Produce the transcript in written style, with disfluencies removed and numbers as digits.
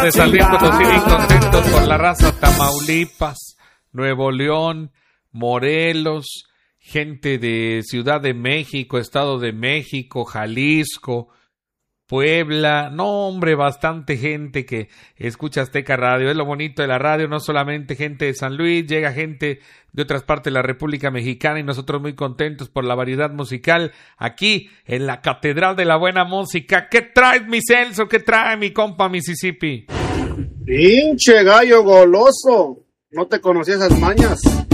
De San Luis Potosí, bien contentos por la raza. Tamaulipas, Nuevo León, Morelos, gente de Ciudad de México, Estado de México, Jalisco, Puebla. No, hombre, bastante gente que escucha Azteca Radio. Es lo bonito de la radio, no solamente gente de San Luis, llega gente de otras partes de la República Mexicana y nosotros muy contentos por la variedad musical aquí en la Catedral de la Buena Música. ¿Qué traes, mi Celso? ¿Qué trae mi compa Mississippi? Pinche gallo goloso, no te conocía esas mañas.